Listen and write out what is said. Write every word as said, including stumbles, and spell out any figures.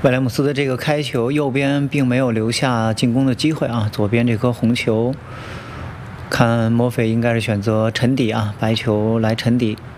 威廉姆斯的这个开球，右边并没有留下进攻的机会啊，左边这颗红球，看墨菲应该是选择沉底啊，白球来沉底。